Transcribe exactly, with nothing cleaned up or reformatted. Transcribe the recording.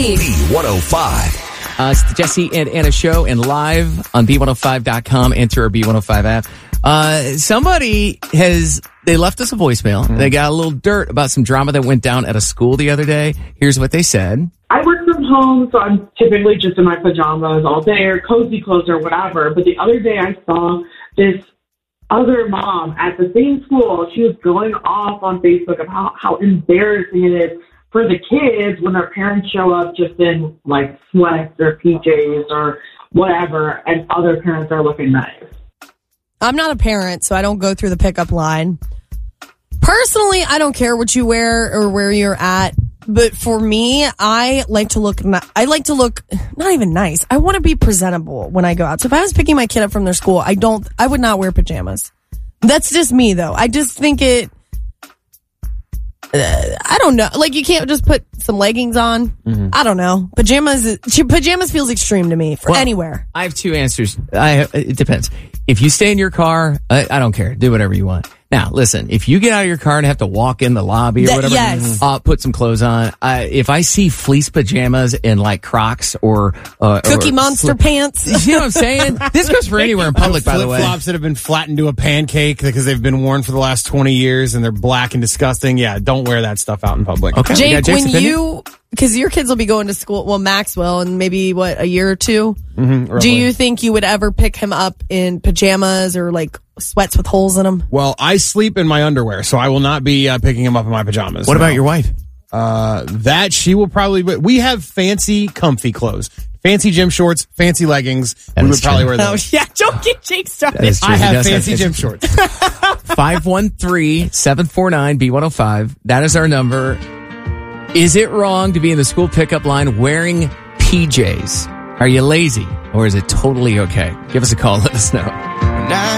B. B one oh five. Uh, it's the Jesse and Anna show and live on B one oh five dot com. Enter our B one oh five app. Uh, somebody has, they left us a voicemail. Mm-hmm. They got a little dirt about some drama that went down at a school the other day. Here's what they said. I work from home, so I'm typically just in my pajamas all day or cozy clothes or whatever. But the other day I saw this other mom at the same school. She was going off on Facebook of how, how embarrassing it is for the kids when their parents show up just in like sweats or P Js or whatever, and other parents are looking nice. I'm not a parent, so I don't go through the pickup line. Personally, I don't care what you wear or where you're at. But for me, I like to look, I like to look, not even nice. I want to be presentable when I go out. So if I was picking my kid up from their school, I don't, I would not wear pajamas. That's just me though. I just think it, uh, I don't know. Like you can't just put some leggings on. Mm-hmm. I don't know. Pajamas, pajamas feels extreme to me for well, anywhere. I have two answers. I, it depends. If you stay in your car, I, I don't care. Do whatever you want. Now, listen, if you get out of your car and have to walk in the lobby or that, whatever, yes. uh, put some clothes on. I, if I see fleece pajamas in like Crocs or uh, Cookie or, Monster or, pants, you know what I'm saying? This goes for anywhere in public, by the way. Flip-flops that have been flattened to a pancake because they've been worn for the last twenty years and they're black and disgusting. Yeah, don't wear that stuff out in public. Okay, Jake, when opinion? you, because your kids will be going to school, well, Max will, in maybe what, a year or two. Mm-hmm, do you think you would ever pick him up in pajamas or like sweats with holes in them? Well, I sleep in my underwear, so I will not be uh, picking him up in my pajamas. What no. about your wife? Uh, that she will probably. We have fancy, comfy clothes, fancy gym shorts, fancy leggings. That we would true. probably wear those. Oh yeah, don't get Jake started. I have fancy have gym shorts. five one three, seven four nine, B one oh five. That is our number. Is it wrong to be in the school pickup line wearing P Js? Are you lazy or is it totally okay? Give us a call. Let us know.